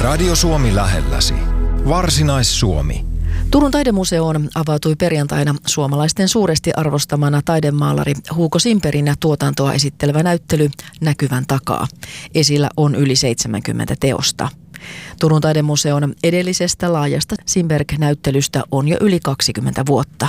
Radio Suomi lähelläsi. Varsinais-Suomi. Turun taidemuseoon avautui perjantaina suomalaisten suuresti arvostamana taidemaalari Hugo Simperin tuotantoa esittelevä näyttely Näkyvän takaa. Esillä on yli 70 teosta. Turun taidemuseon edellisestä laajasta Simberg-näyttelystä on jo yli 20 vuotta.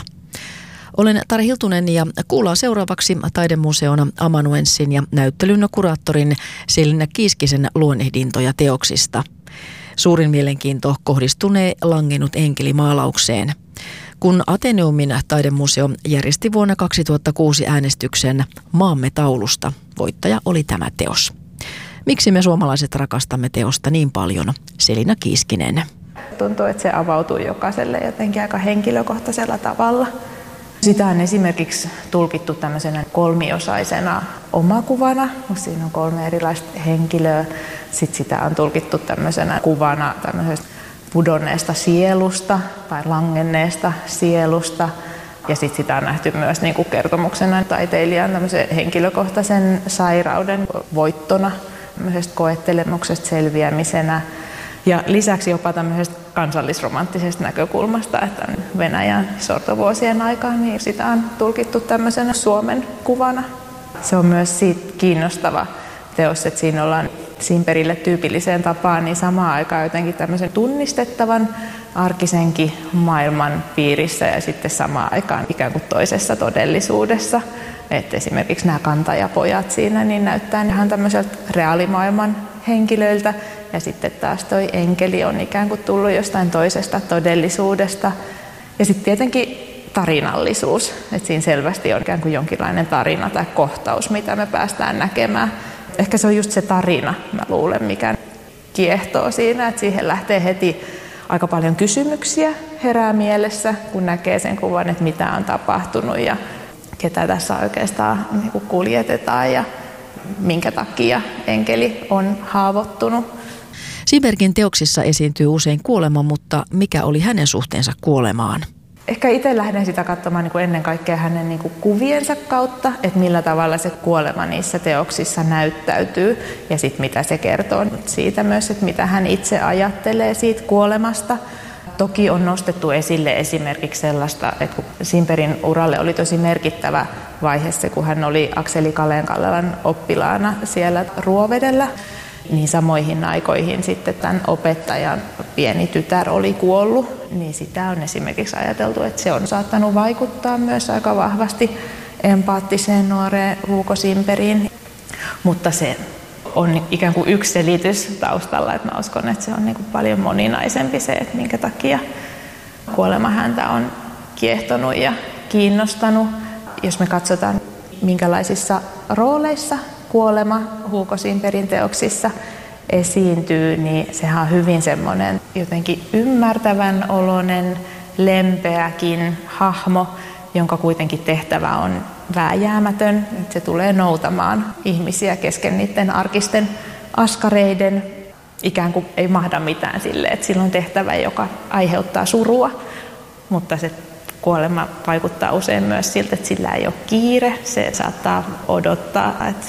Olen Tara Hiltunen ja kuullaan seuraavaksi taidemuseon amanuenssin ja näyttelyn kuraattorin Selina Kiiskisen luonnehdintoja teoksista. Suurin mielenkiinto kohdistunee Langennut enkeli -maalaukseen. Kun Ateneumin taidemuseo järjesti vuonna 2006 äänestyksen Maamme taulusta, voittaja oli tämä teos. Miksi me suomalaiset rakastamme teosta niin paljon? Selina Kiiskinen. Tuntuu, että se avautuu jokaiselle jotenkin aika henkilökohtaisella tavalla. Sitä on esimerkiksi tulkittu tämmöisenä kolmiosaisena omakuvana. Siinä on 3 erilaista henkilöä. Sitten sitä on tulkittu tämmöisenä kuvana tämmöisestä pudonneesta sielusta tai langenneesta sielusta. Ja sitten sitä on nähty myös niin kuin kertomuksena taiteilijan tämmöisen henkilökohtaisen sairauden voittona, tämmöisestä koettelemuksesta selviämisenä. Ja lisäksi jopa tämmöisestä kansallisromanttisesta näkökulmasta, että Venäjän sortovuosien aikaan niin sitä on tulkittu tämmöisenä Suomen kuvana. Se on myös siitä kiinnostava teos, että siinä ollaan Simperille tyypilliseen tapaan niin samaan aikaan jotenkin tämmöisen tunnistettavan arkisenkin maailman piirissä ja sitten samaan aikaan ikään kuin toisessa todellisuudessa. Että esimerkiksi nämä kantajapojat siinä niin näyttää ihan tämmöiseltä reaalimaailman henkilöiltä. Ja sitten taas toi enkeli on ikään kuin tullut jostain toisesta todellisuudesta. Ja sitten tietenkin tarinallisuus, että siinä selvästi on ikään kuin jonkinlainen tarina tai kohtaus, mitä me päästään näkemään. Ehkä se on just se tarina, mä luulen, mikä kiehtoo siinä, että siihen lähtee heti aika paljon kysymyksiä herää mielessä, kun näkee sen kuvan, että mitä on tapahtunut ja ketä tässä oikeastaan niin kuin kuljetetaan ja minkä takia enkeli on haavoittunut. Simbergin teoksissa esiintyy usein kuolema, mutta mikä oli hänen suhteensa kuolemaan? Ehkä itse lähden sitä katsomaan niin kuin ennen kaikkea hänen niin kuin kuviensa kautta, että millä tavalla se kuolema niissä teoksissa näyttäytyy ja sitten mitä se kertoo siitä myös, että mitä hän itse ajattelee siitä kuolemasta. Toki on nostettu esille esimerkiksi sellaista, että kun Simperin uralle oli tosi merkittävä vaihe se, kun hän oli Akseli Kalenkallelan oppilaana siellä Ruovedellä, niin samoihin aikoihin sitten tämän opettajan pieni tytär oli kuollut, niin sitä on esimerkiksi ajateltu, että se on saattanut vaikuttaa myös aika vahvasti empaattiseen nuoreen Hugo Simperiin. Mutta se on ikään kuin yksi selitys taustalla, että mä uskon, että se on niin kuin paljon moninaisempi se, että minkä takia kuolema häntä on kiehtonut ja kiinnostanut. Jos me katsotaan, minkälaisissa rooleissa kuolema Hugo Simperin teoksissa esiintyy, niin sehän on hyvin semmoinen jotenkin ymmärtävän oloinen, lempeäkin hahmo, jonka kuitenkin tehtävä on vääjäämätön. Että se tulee noutamaan ihmisiä kesken niiden arkisten askareiden. Ikään kuin ei mahda mitään sille, että sillä on tehtävä, joka aiheuttaa surua, mutta se kuolema vaikuttaa usein myös siltä, että sillä ei ole kiire. Se saattaa odottaa, että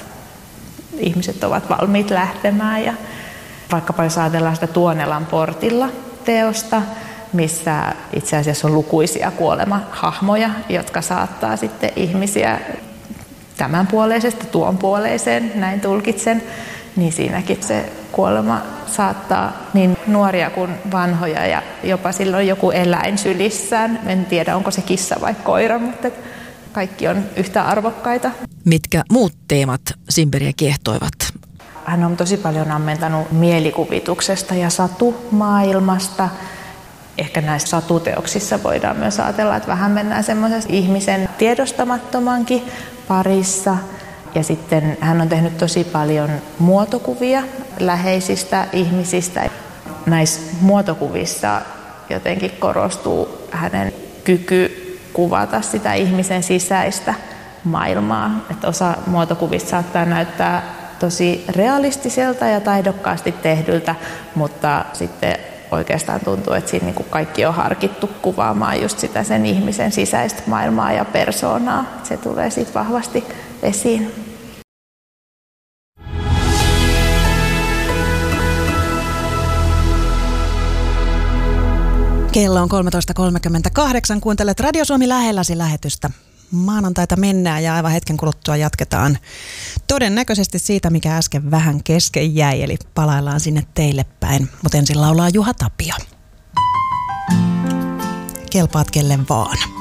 ihmiset ovat valmiit lähtemään. Ja vaikkapa jos ajatellaan sitä Tuonelan portilla teosta, missä itse asiassa on lukuisia kuolemahahmoja, jotka saattaa sitten ihmisiä tämänpuoleisesta tuon puoleiseen, näin tulkitsen, niin siinäkin se kuolema saattaa niin nuoria kuin vanhoja ja jopa silloin joku eläin sylissään. En tiedä, onko se kissa vai koira, mutta kaikki on yhtä arvokkaita. Mitkä muut teemat Simperia kiehtoivat? Hän on tosi paljon ammentanut mielikuvituksesta ja satumaailmasta. Ehkä näissä satuteoksissa voidaan myös ajatella, että vähän mennään semmoisessa ihmisen tiedostamattomankin parissa. Ja sitten hän on tehnyt tosi paljon muotokuvia läheisistä ihmisistä. Näissä muotokuvissa jotenkin korostuu hänen kyky kuvata sitä ihmisen sisäistä maailmaa. Että osa muotokuvista saattaa näyttää tosi realistiselta ja taidokkaasti tehdyltä, mutta sitten oikeastaan tuntuu, että siinä niin kaikki on harkittu kuvaamaan just sitä sen ihmisen sisäistä maailmaa ja persoonaa. Se tulee siitä vahvasti esiin. Kello on 13.38. Kuuntelet Radio Suomi lähelläsi lähetystä. Maanantaita mennään ja aivan hetken kuluttua jatketaan todennäköisesti siitä, mikä äsken vähän kesken jäi. Eli palaillaan sinne teille päin. Mutta ensin laulaa Juha Tapio. Kelpaat kelle vaan.